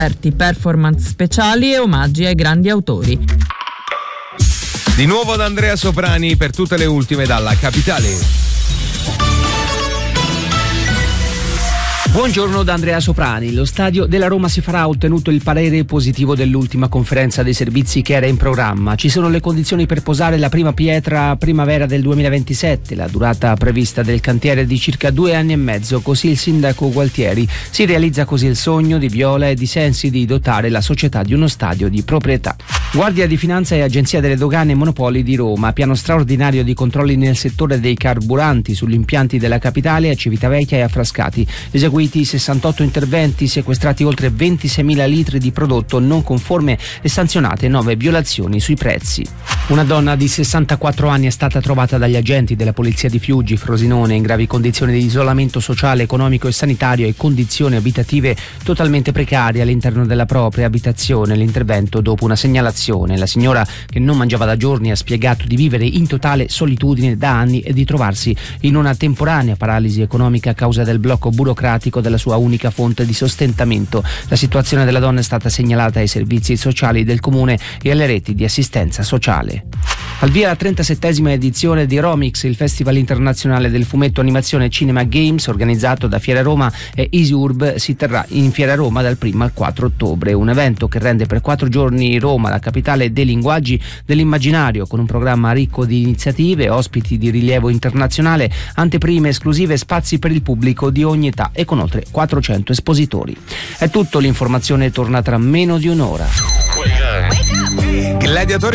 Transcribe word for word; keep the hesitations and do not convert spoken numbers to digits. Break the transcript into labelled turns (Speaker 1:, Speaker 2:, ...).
Speaker 1: performance speciali e omaggi ai grandi autori.
Speaker 2: Di nuovo da Andrea Soprani per tutte le ultime dalla Capitale.
Speaker 3: Buongiorno da Andrea Soprani. Lo stadio della Roma si farà, ha ottenuto il parere positivo dell'ultima conferenza dei servizi che era in programma. Ci sono le condizioni per posare la prima pietra primavera del duemilaventisette, la durata prevista del cantiere di circa due anni e mezzo, così il sindaco Gualtieri. Si realizza così il sogno di Viola e di Sensi di dotare la società di uno stadio di proprietà. Guardia di Finanza e Agenzia delle Dogane e Monopoli di Roma, piano straordinario di controlli nel settore dei carburanti sugli impianti della Capitale a Civitavecchia e a Frascati. Eseguiti sessantotto interventi, sequestrati oltre ventiseimila litri di prodotto non conforme e sanzionate nove violazioni sui prezzi. Una donna di sessantaquattro anni è stata trovata dagli agenti della polizia di Fiuggi, Frosinone, in gravi condizioni di isolamento sociale, economico e sanitario e condizioni abitative totalmente precarie all'interno della propria abitazione. L'intervento dopo una segnalazione. La signora, che non mangiava da giorni, ha spiegato di vivere in totale solitudine da anni e di trovarsi in una temporanea paralisi economica a causa del blocco burocratico della sua unica fonte di sostentamento. La situazione della donna è stata segnalata ai servizi sociali del comune e alle reti di assistenza sociale. Al via la trentasettesima edizione di Romix, il Festival internazionale del fumetto, animazione e cinema Games, organizzato da Fiera Roma e Easy Urb, si terrà in Fiera Roma dal primo al quattro ottobre. Un evento che rende per quattro giorni Roma la capitale dei linguaggi dell'immaginario, con un programma ricco di iniziative, ospiti di rilievo internazionale, anteprime esclusive, spazi per il pubblico di ogni età e con oltre quattrocento espositori. È tutto, l'informazione torna tra meno di un'ora.
Speaker 2: Gladiatori